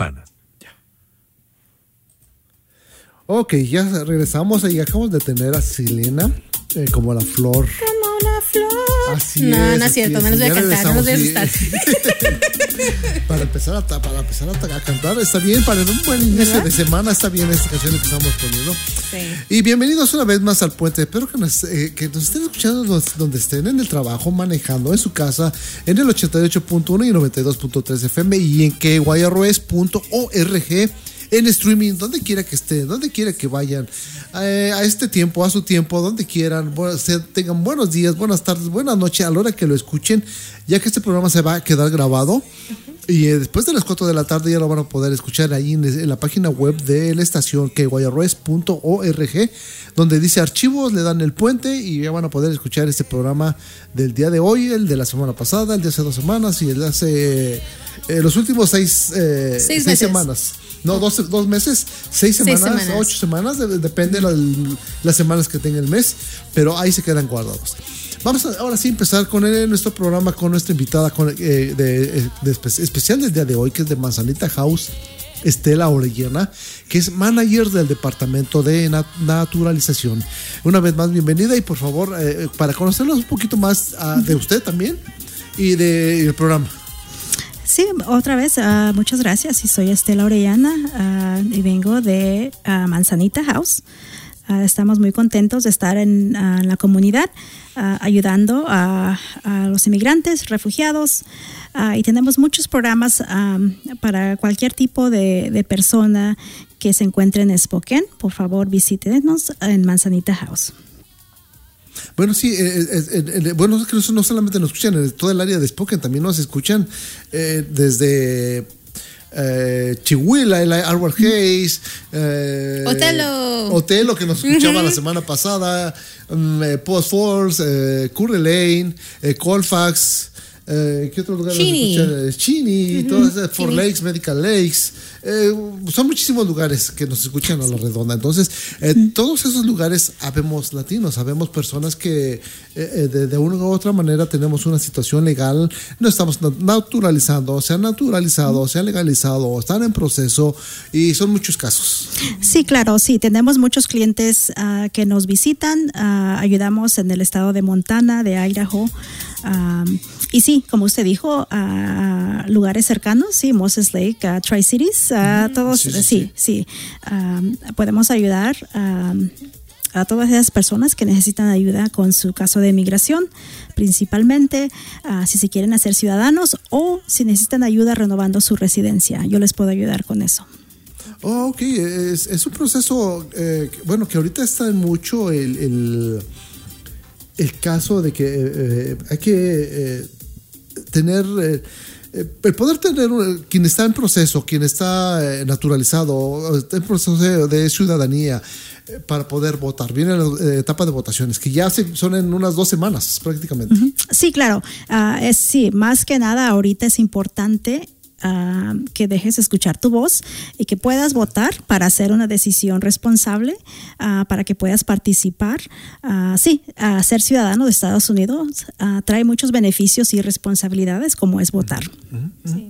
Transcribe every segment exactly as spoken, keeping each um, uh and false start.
semana. Ok, ya regresamos y acabamos de tener a Selena eh, como la flor. Como una flor. Así no, es, no es cierto, no les voy a cantar, no les voy a gustar. para empezar, a, para empezar a, a cantar, está bien, para un buen inicio ¿verdad? de semana, está bien esta canción que estamos poniendo. Sí. Y bienvenidos una vez más al Puente. Espero que nos, eh, que nos estén escuchando donde, donde estén, en el trabajo, manejando, en su casa, en el ochenta y ocho punto uno y noventa y dos punto tres F M y en que guay r s punto org. En streaming, donde quiera que estén, donde quiera que vayan, eh, a este tiempo, a su tiempo, donde quieran, bueno, se, tengan buenos días, buenas tardes, buenas noches, a la hora que lo escuchen, ya que este programa se va a quedar grabado. Uh-huh. Y eh, después de las cuatro de la tarde ya lo van a poder escuchar ahí en, en la página web de la estación que guay r s punto org, donde dice archivos, le dan el puente y ya van a poder escuchar este programa del día de hoy, el de la semana pasada, el de hace dos semanas y el de hace eh, los últimos seis, eh, seis, seis semanas. No, dos, dos meses, seis semanas, seis semanas. ocho semanas, de, depende de la, las semanas que tenga el mes, pero ahí se quedan guardados. Vamos a, ahora sí empezar con el, nuestro programa con nuestra invitada con, eh, de, de, de espe- especial del día de hoy, que es de Manzanita House, Estela Orellana, que es manager del departamento de nat- naturalización. Una vez más, bienvenida y por favor, eh, para conocernos un poquito más uh, de usted también y del de, programa. Sí, otra vez, uh, muchas gracias. Y soy Estela Orellana uh, y vengo de uh, Manzanita House. Uh, estamos muy contentos de estar en, uh, en la comunidad uh, ayudando a, a los inmigrantes, refugiados uh, y tenemos muchos programas um, para cualquier tipo de, de persona que se encuentre en Spokane. Por favor, visítenos en Manzanita House. Bueno, sí, eh, eh, eh, bueno, es que no solamente nos escuchan en todo el área de Spokane, también nos escuchan eh, desde eh, Chihuahua, el Arbor Hayes, eh, Otelo, Otelo, que nos escuchaba uh-huh. la semana pasada, um, eh, Post Falls, eh, Curry Lane, eh, Colfax. Eh, ¿Qué otro lugar? Chini, Chini, uh-huh. todas Four Lakes, Medical Lakes. Eh, son muchísimos lugares que nos escuchan a la redonda. Entonces, eh, uh-huh. todos esos lugares habemos latinos, habemos personas que eh, de, de una u otra manera tenemos una situación legal, no estamos naturalizando, se han naturalizado, uh-huh. se han legalizado, están en proceso y son muchos casos. Sí, claro, sí, tenemos muchos clientes uh, que nos visitan, uh, ayudamos en el estado de Montana, de Idaho. Um, y sí, como usted dijo, a uh, lugares cercanos, sí, Moses Lake, uh, Tri-Cities, uh, mm, todos, sí, sí, sí, sí. Um, podemos ayudar um, a todas esas personas que necesitan ayuda con su caso de inmigración, principalmente uh, si se quieren hacer ciudadanos o si necesitan ayuda renovando su residencia. Yo les puedo ayudar con eso. Oh, ok, es, es un proceso, eh, bueno, que ahorita está en mucho el... el el caso de que eh, hay que eh, tener eh, el poder tener quien está en proceso, quien está eh, naturalizado, está en proceso de, de ciudadanía eh, para poder votar. Viene la eh, etapa de votaciones que ya se, son en unas dos semanas prácticamente. Uh-huh. Sí, claro, uh, es, sí, más que nada ahorita es importante Uh, que dejes escuchar tu voz y que puedas votar para hacer una decisión responsable, uh, para que puedas participar. Uh, sí, uh, ser ciudadano de Estados Unidos uh, trae muchos beneficios y responsabilidades como es votar. Uh-huh. Sí.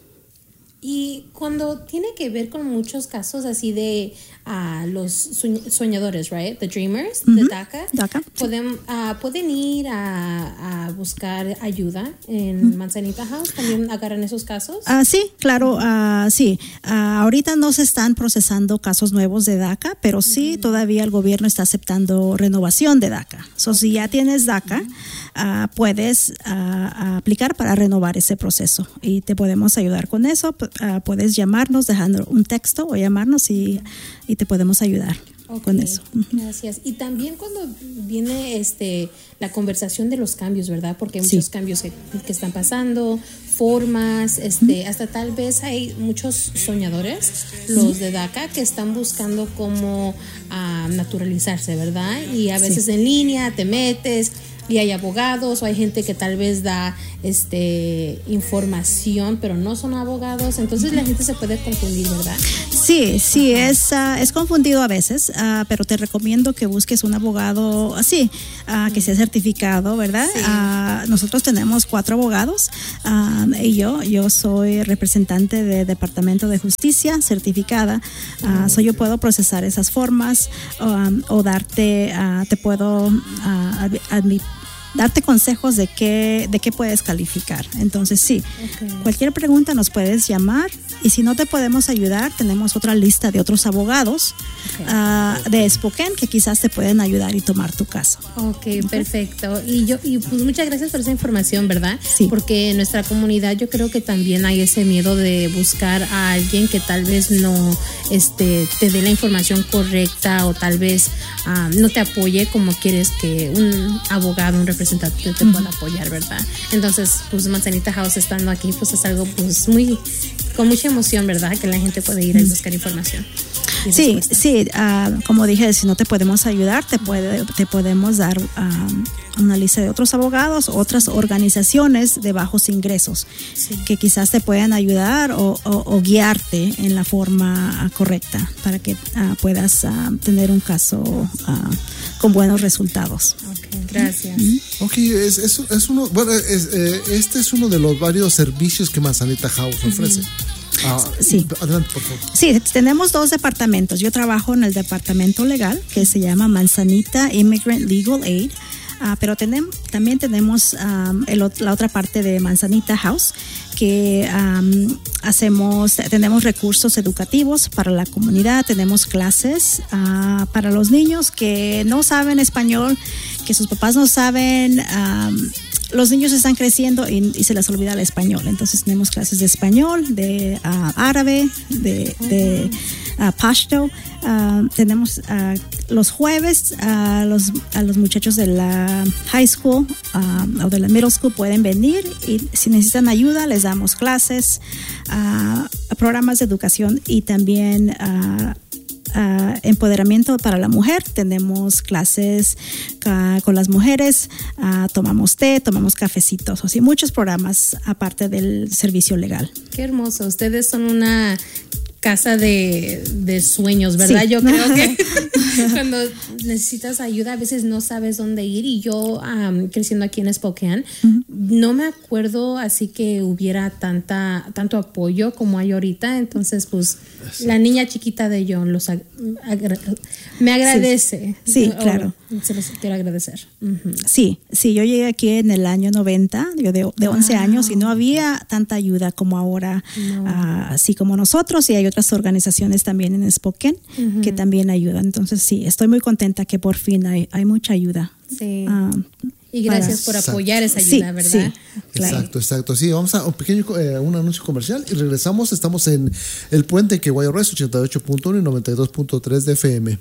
Y cuando tiene que ver con muchos casos así de uh, los soñadores, right? The dreamers, uh-huh. de DACA, DACA. Pueden, uh, pueden ir a, a buscar ayuda en uh-huh. Manzanita House. ¿También agarran esos casos? Uh, sí, claro, uh, sí. Uh, ahorita no se están procesando casos nuevos de DACA, pero sí uh-huh. todavía el gobierno está aceptando renovación de DACA. So, si ya tienes DACA, uh, puedes uh, aplicar para renovar ese proceso y te podemos ayudar con eso. Uh, puedes llamarnos, dejando un texto o llamarnos y, y te podemos ayudar okay, con eso. Gracias. Y también cuando viene este la conversación de los cambios, ¿verdad? Porque hay muchos sí. cambios que, que están pasando, formas, este, uh-huh. hasta tal vez hay muchos soñadores, los uh-huh. de DACA, que están buscando cómo uh, naturalizarse, ¿verdad? Y a veces sí. en línea te metes. y hay abogados, o hay gente que tal vez da este información, pero no son abogados, entonces la gente se puede confundir, ¿verdad? Sí, sí, es, uh, es confundido a veces, uh, pero te recomiendo que busques un abogado así, uh, que sea certificado, ¿verdad? Sí. Uh, nosotros tenemos cuatro abogados uh, y yo, yo soy representante de Departamento de Justicia certificada, uh, so yo puedo procesar esas formas um, o darte, uh, te puedo uh, admitir darte consejos de qué, de qué puedes calificar. Entonces, sí, okay. Cualquier pregunta nos puedes llamar y si no te podemos ayudar, tenemos otra lista de otros abogados okay. uh, de Spokane que quizás te pueden ayudar y tomar tu caso. Ok, okay. Perfecto. Y yo y pues muchas gracias por esa información, ¿verdad? Sí. Porque en nuestra comunidad yo creo que también hay ese miedo de buscar a alguien que tal vez no este, te dé la información correcta o tal vez uh, no te apoye como quieres que un abogado, un representante te uh-huh. pueda apoyar, ¿verdad? Entonces, pues Manzanita House estando aquí, pues es algo pues muy, con mucha emoción, ¿verdad? Que la gente puede ir a buscar información. Sí, sí, uh, como dije, si no te podemos ayudar, te, puede, te podemos dar um, una lista de otros abogados, otras organizaciones de bajos ingresos sí. que quizás te puedan ayudar o, o, o guiarte en la forma uh, correcta para que uh, puedas uh, tener un caso uh, con buenos resultados. Okay, gracias. Mm-hmm. Ok, es, es, es uno, bueno, es, eh, este es uno de los varios servicios que Manzanita House ofrece. Mm-hmm. Ah, sí. Adelante, por favor. Sí, tenemos dos departamentos. Yo trabajo en el departamento legal que se llama Manzanita Immigrant Legal Aid. Uh, pero tenemos, también tenemos um, el, la otra parte de Manzanita House que um, hacemos, tenemos recursos educativos para la comunidad, tenemos clases uh, para los niños que no saben español, que sus papás no saben. Um, los niños están creciendo y, y se les olvida el español, entonces tenemos clases de español, de uh, árabe, de, de uh, pashto. Uh, tenemos uh, los jueves uh, los, a los muchachos de la high school uh, o de la middle school pueden venir y si necesitan ayuda les damos clases, uh, programas de educación y también uh, Uh, empoderamiento para la mujer. Tenemos clases uh, con las mujeres, uh, tomamos té, tomamos cafecitos, o sea, muchos programas aparte del servicio legal. Qué hermoso, ustedes son una casa de, de sueños, ¿verdad? Sí. Yo creo que cuando necesitas ayuda a veces no sabes dónde ir y yo um, creciendo aquí en Spokane uh-huh. no me acuerdo así que hubiera tanta tanto apoyo como hay ahorita, entonces pues sí. La niña chiquita de John los ag- agra- me agradece. Sí, sí oh, claro. Se los quiero agradecer. Uh-huh. Sí, sí, yo llegué aquí en el año noventa, yo de, de once wow. años y no había tanta ayuda como ahora, no. uh, así como nosotros y hay otras organizaciones también en Spokane uh-huh. que también ayudan. Entonces sí, estoy muy contenta que por fin hay, hay mucha ayuda. Sí. Uh, y gracias para, por apoyar esa ayuda, sí, ¿verdad? Sí, claro. Exacto, exacto. Sí, vamos a un pequeño eh, un anuncio comercial y regresamos. Estamos en el puente que K Y R S ochenta y ocho punto uno y noventa y dos punto tres de F M.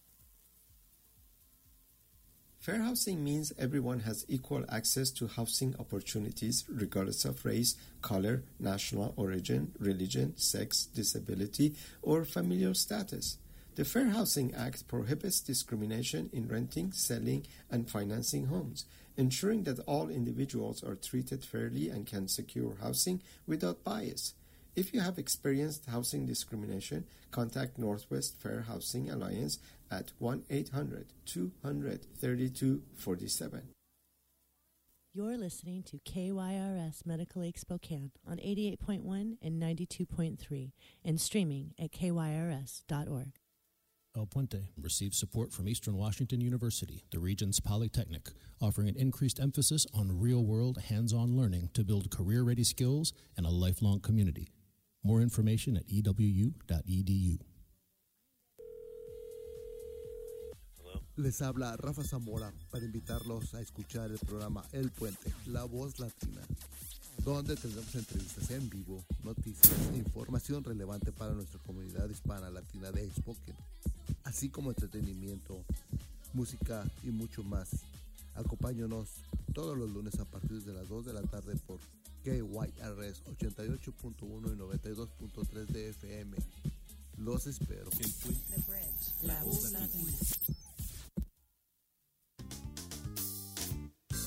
Fair housing means everyone has equal access to housing opportunities regardless of race, color, national origin, religion, sex, disability, or familial status. The Fair Housing Act prohibits discrimination in renting, selling, and financing homes, ensuring that all individuals are treated fairly and can secure housing without bias. If you have experienced housing discrimination, contact Northwest Fair Housing Alliance at one eight hundred two hundred thirty-two forty-seven. You're listening to K Y R S Medical Lake Spokane on eighty-eight point one and ninety-two point three and streaming at K Y R S dot org. El Puente receives support from Eastern Washington University, the region's polytechnic, offering an increased emphasis on real-world, hands-on learning to build career-ready skills and a lifelong community. More information at e w u dot e d u. Les habla Rafa Zamora para invitarlos a escuchar el programa El Puente, la voz latina, donde tendremos entrevistas en vivo, noticias e información relevante para nuestra comunidad hispana latina de Spokane, así como entretenimiento, música y mucho más. Acompáñanos todos los lunes a partir de las dos de la tarde por K Y R S ochenta y ocho punto uno y noventa y dos punto tres de F M. Los espero. El Puente, la voz latina.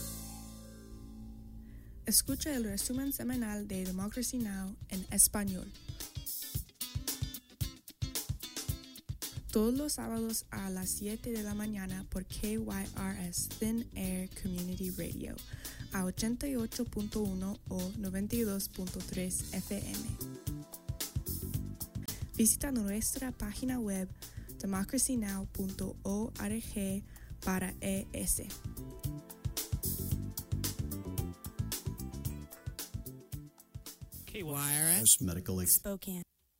Escucha el resumen semanal de Democracy Now! En español. Todos los sábados a las siete de la mañana por K Y R S Thin Air Community Radio a ochenta y ocho punto uno o noventa y dos punto tres F M. Visita nuestra página web democracy now punto org para E S. K Y R S Medical Spokane.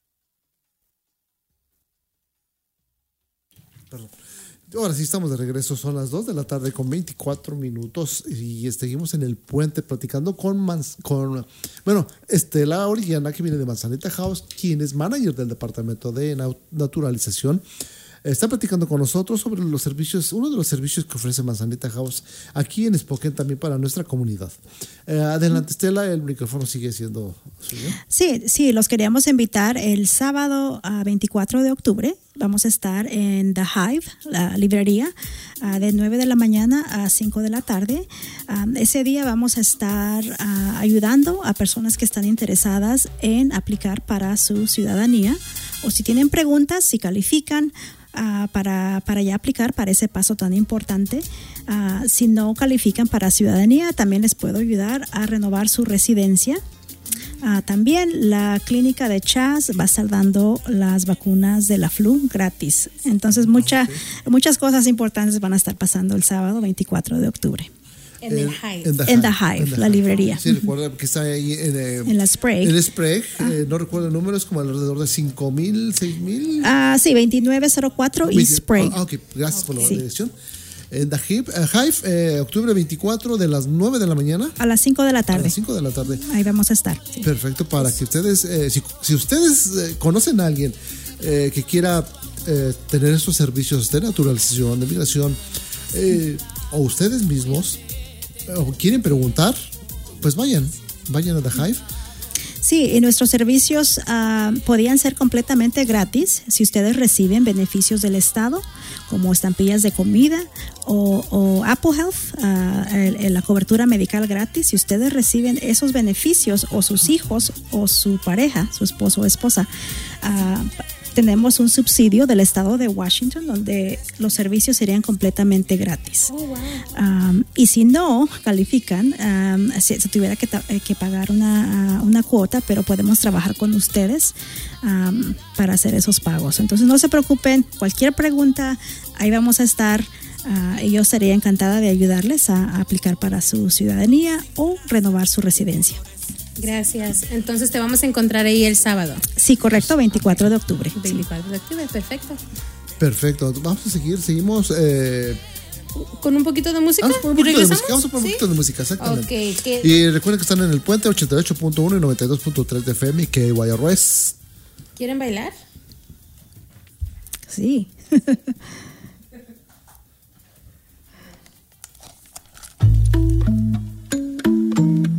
Perdón. Ahora sí estamos de regreso, son las dos de la tarde con veinticuatro minutos y seguimos en el puente platicando con, Manz, con bueno, Estela Orellana, que viene de Manzanita House, quien es manager del departamento de naturalización. Está platicando con nosotros sobre los servicios, uno de los servicios que ofrece Manzanita House aquí en Spokane también para nuestra comunidad. Eh, adelante, Estela, el micrófono sigue siendo suyo. Sí, sí, los queríamos invitar el sábado a veinticuatro de octubre. Vamos a estar en The Hive, la librería, uh, de nueve de la mañana a cinco de la tarde. Um, ese día vamos a estar uh, ayudando a personas que están interesadas en aplicar para su ciudadanía, o si tienen preguntas, si califican uh, para, para ya aplicar para ese paso tan importante. Uh, si no califican para ciudadanía, también les puedo ayudar a renovar su residencia. Uh, también la clínica de Chas va a estar dando las vacunas de la flu gratis. Entonces mucha, okay. muchas cosas importantes van a estar pasando el sábado veinticuatro de octubre. En el Hive. En The, en the Hive, en the la Hive. librería. Sí, recuerda que está ahí en, eh, en la Sprague. En la Sprague, ah. eh, no recuerdo el número, es como alrededor de cinco mil, seis mil. Ah, sí, veintinueve cero cuatro y Sprague. Ah, ok, gracias okay. por la sí. dirección. En The Hive, uh, Hive eh, octubre veinticuatro de las nueve de la mañana. A las cinco de la tarde. A las cinco de la tarde. Ahí vamos a estar. Sí. Perfecto, para que ustedes, eh, si, si ustedes eh, conocen a alguien eh, que quiera eh, tener esos servicios de naturalización, de migración, eh, o ustedes mismos, o quieren preguntar, pues vayan, vayan a The Hive. Sí, y nuestros servicios uh, podían ser completamente gratis si ustedes reciben beneficios del Estado, como estampillas de comida o, o Apple Health, uh, el, el, la cobertura medical gratis. Si ustedes reciben esos beneficios, o sus hijos o su pareja, su esposo o esposa, uh, tenemos un subsidio del estado de Washington donde los servicios serían completamente gratis. Oh, wow. um, y si no califican, um, se, se tuviera que, que pagar una, una cuota, pero podemos trabajar con ustedes um, para hacer esos pagos. Entonces no se preocupen, cualquier pregunta, ahí vamos a estar. Uh, y yo estaría encantada de ayudarles a, a aplicar para su ciudadanía o renovar su residencia. Gracias. Entonces te vamos a encontrar ahí el sábado. Sí, correcto, veinticuatro de octubre. veinticuatro de octubre, perfecto. Perfecto. Vamos a seguir, seguimos. Eh... ¿Con un poquito de música? Vamos por un poquito de música, vamos por un ¿Sí? poquito de música, exactamente. Okay, ¿qué? Y recuerden que están en el puente ochenta y ocho punto uno y noventa y dos punto tres de F M y K Y R S. ¿Quieren bailar? Sí.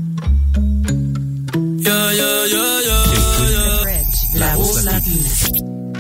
Yo, yo, yo, yo, yo. La voz latina.